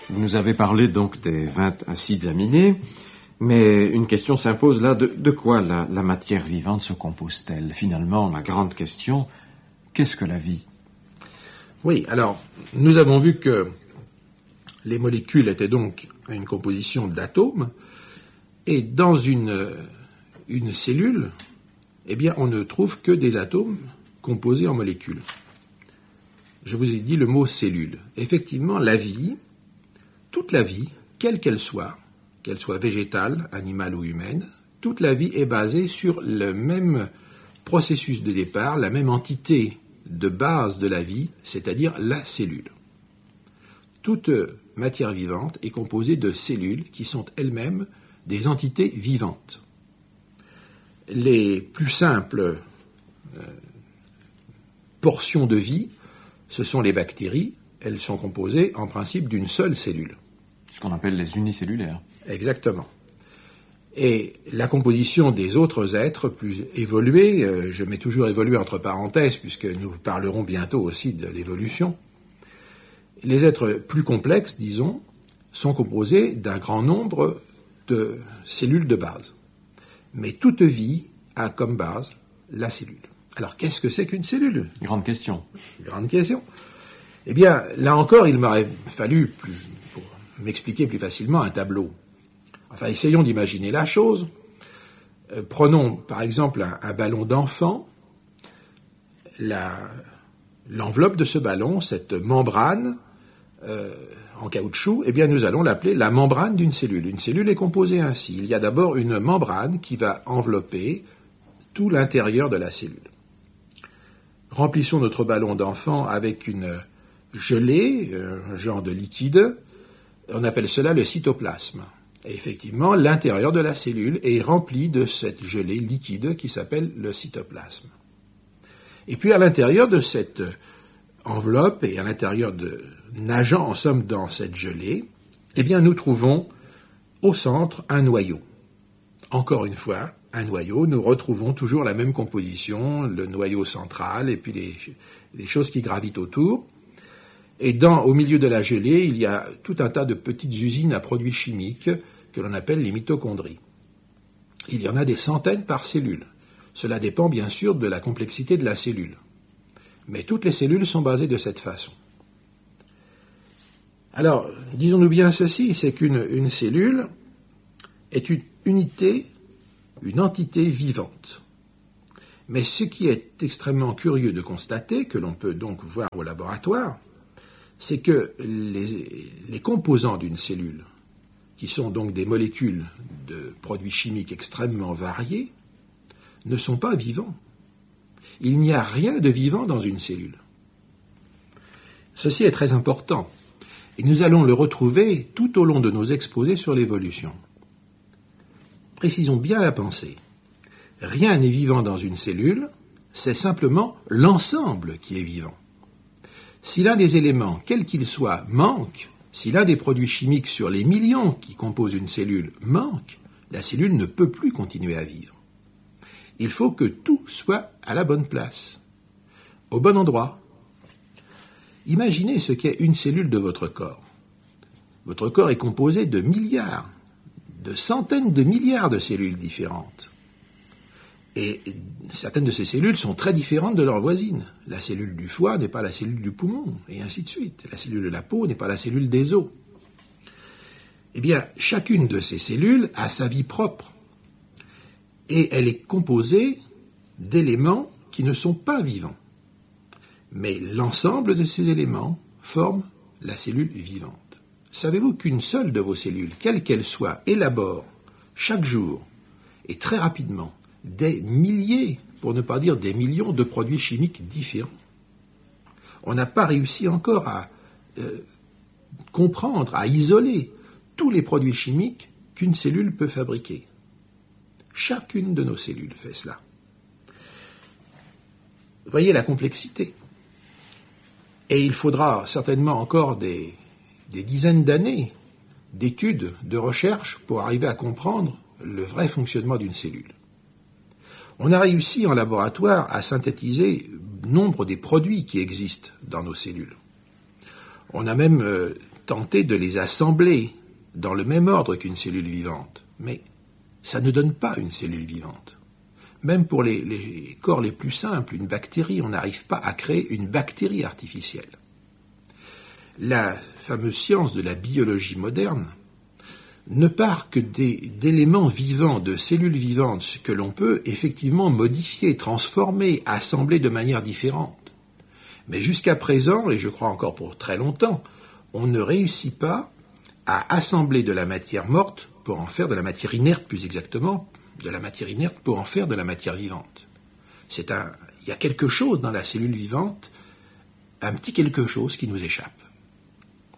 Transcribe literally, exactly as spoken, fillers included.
Vous nous avez parlé donc des vingt acides aminés, mais une question s'impose là, de, de quoi la, la matière vivante se compose-t-elle? Finalement, la grande question, qu'est-ce que la vie? Oui, alors, nous avons vu que les molécules étaient donc une composition d'atomes, et dans une, une cellule, eh bien, on ne trouve que des atomes composés en molécules. Je vous ai dit le mot cellule. Effectivement, la vie, toute la vie, quelle qu'elle soit, qu'elle soit végétale, animale ou humaine, toute la vie est basée sur le même processus de départ, la même entité de base de la vie, c'est-à-dire la cellule. Toute matière vivante est composée de cellules qui sont elles-mêmes des entités vivantes. Les plus simples euh, portions de vie, ce sont les bactéries. Elles sont composées en principe d'une seule cellule. Ce qu'on appelle les unicellulaires. Exactement. Et la composition des autres êtres plus évolués, euh, je mets toujours évolué entre parenthèses puisque nous parlerons bientôt aussi de l'évolution, les êtres plus complexes, disons, sont composés d'un grand nombre de cellules de base. Mais toute vie a comme base la cellule. Alors, qu'est-ce que c'est qu'une cellule? Grande question. Grande question. Eh bien, là encore, il m'aurait fallu, plus, pour m'expliquer plus facilement, un tableau. Enfin, essayons d'imaginer la chose. Euh, prenons, par exemple, un, un ballon d'enfant. La, l'enveloppe de ce ballon, cette membrane euh, en caoutchouc, eh bien, nous allons l'appeler la membrane d'une cellule. Une cellule est composée ainsi. Il y a d'abord une membrane qui va envelopper tout l'intérieur de la cellule. Remplissons notre ballon d'enfant avec une gelée, un genre de liquide. On appelle cela le cytoplasme. Et effectivement, l'intérieur de la cellule est rempli de cette gelée liquide qui s'appelle le cytoplasme. Et puis à l'intérieur de cette enveloppe et à l'intérieur de nageant en somme dans cette gelée, eh bien nous trouvons au centre un noyau. Encore une fois, un noyau, nous retrouvons toujours la même composition, le noyau central et puis les, les choses qui gravitent autour. Et dans, au milieu de la gelée, il y a tout un tas de petites usines à produits chimiques que l'on appelle les mitochondries. Il y en a des centaines par cellule. Cela dépend bien sûr de la complexité de la cellule. Mais toutes les cellules sont basées de cette façon. Alors, disons-nous bien ceci, c'est qu'une une cellule est une unité, une entité vivante. Mais ce qui est extrêmement curieux de constater, que l'on peut donc voir au laboratoire, c'est que les, les composants d'une cellule, qui sont donc des molécules de produits chimiques extrêmement variés, ne sont pas vivants. Il n'y a rien de vivant dans une cellule. Ceci est très important, et nous allons le retrouver tout au long de nos exposés sur l'évolution. Précisons bien la pensée. Rien n'est vivant dans une cellule, c'est simplement l'ensemble qui est vivant. Si l'un des éléments, quel qu'il soit, manque, si l'un des produits chimiques sur les millions qui composent une cellule manque, la cellule ne peut plus continuer à vivre. Il faut que tout soit à la bonne place, au bon endroit. Imaginez ce qu'est une cellule de votre corps. Votre corps est composé de milliards, de centaines de milliards de cellules différentes. Et certaines de ces cellules sont très différentes de leurs voisines. La cellule du foie n'est pas la cellule du poumon, et ainsi de suite. La cellule de la peau n'est pas la cellule des os. Eh bien, chacune de ces cellules a sa vie propre. Et elle est composée d'éléments qui ne sont pas vivants. Mais l'ensemble de ces éléments forme la cellule vivante. Savez-vous qu'une seule de vos cellules, quelle qu'elle soit, élabore chaque jour et très rapidement des milliers, pour ne pas dire des millions de produits chimiques différents? On n'a pas réussi encore à euh, comprendre, à isoler tous les produits chimiques qu'une cellule peut fabriquer. Chacune de nos cellules fait cela. Voyez la complexité. Et il faudra certainement encore des, des dizaines d'années d'études, de recherche pour arriver à comprendre le vrai fonctionnement d'une cellule. On a réussi en laboratoire à synthétiser nombre des produits qui existent dans nos cellules. On a même euh, tenter de les assembler dans le même ordre qu'une cellule vivante. Mais ça ne donne pas une cellule vivante. Même pour les, les corps les plus simples, une bactérie, on n'arrive pas à créer une bactérie artificielle. La fameuse science de la biologie moderne ne part que des, d'éléments vivants, de cellules vivantes, que l'on peut effectivement modifier, transformer, assembler de manière différente. Mais jusqu'à présent, et je crois encore pour très longtemps, on ne réussit pas à assembler de la matière morte pour en faire de la matière inerte, plus exactement, de la matière inerte pour en faire de la matière vivante. C'est un, il y a quelque chose dans la cellule vivante, un petit quelque chose qui nous échappe.